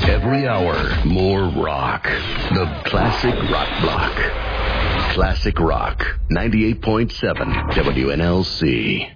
Every hour, more rock. The Classic Rock Block. Classic Rock, 98.7 WNLC.